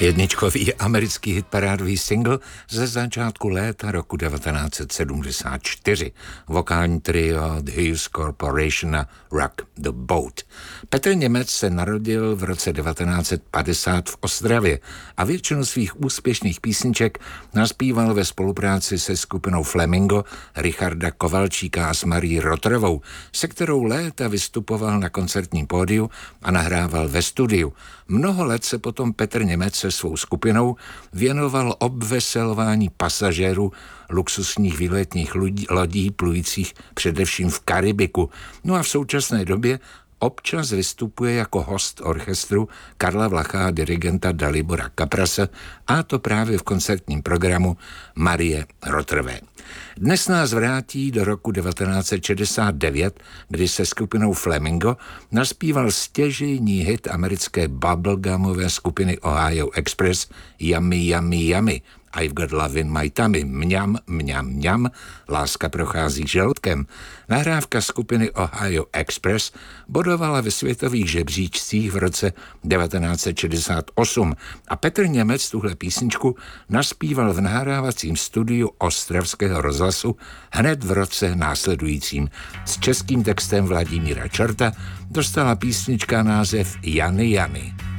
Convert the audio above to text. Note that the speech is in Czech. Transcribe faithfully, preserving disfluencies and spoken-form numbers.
Jedničkový americký hitparádový single ze začátku léta roku devatenáct set sedmdesát čtyři. Vokální trio The Hughes Corporation a Rock the Boat. Petr Němec se narodil v roce devatenáct set padesát v Ostravě a většinu svých úspěšných písniček naspíval ve spolupráci se skupinou Flamingo Richarda Kovalčíka a s Marí Rotrovou, se kterou léta vystupoval na koncertním pódiu a nahrával ve studiu. Mnoho let se potom Petr Němec se svou skupinou věnoval obveselování pasažérů luxusních výletních lodí plujících především v Karibiku. No a v současné době občas vystupuje jako host orchestru Karla Vlacha a dirigenta Dalibora Kaprase, a to právě v koncertním programu Marie Rotrové. Dnes nás vrátí do roku devatenáct set šedesát devět, kdy se skupinou Flamingo naspíval stěžejní hit americké bubblegumové skupiny Ohio Express Yummy, Yummy, Yummy. I've got love in my tummy, mňam, mňam, mňam, láska prochází žaludkem. Nahrávka skupiny Ohio Express bodovala ve světových žebříčcích v roce devatenáct set šedesát osm a Petr Němec tuhle písničku naspíval v nahrávacím studiu Ostravského rozhlasu hned v roce následujícím. S českým textem Vladimíra Čorta dostala písnička název Jany Jany.